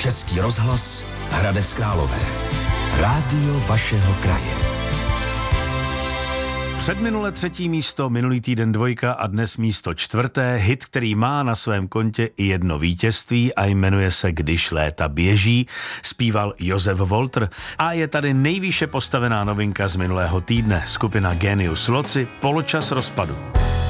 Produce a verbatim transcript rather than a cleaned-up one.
Český rozhlas Hradec Králové. Rádio vašeho kraje. Předminule třetí místo, minulý týden dvojka a dnes místo čtvrté. Hit, který má na svém kontě i jedno vítězství a jmenuje se Když léta běží. Zpíval Josef Walter a je tady nejvýše postavená novinka z minulého týdne. Skupina Genius Loci, Poločas rozpadu.